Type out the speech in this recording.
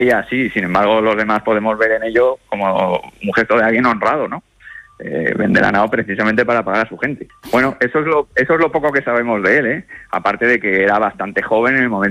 así, sin embargo, los demás podemos ver en ello como un gesto de alguien honrado, ¿no? Vende ganado precisamente para pagar a su gente. Bueno, eso es lo poco que sabemos de él, ¿eh? Aparte de que era bastante joven en el momento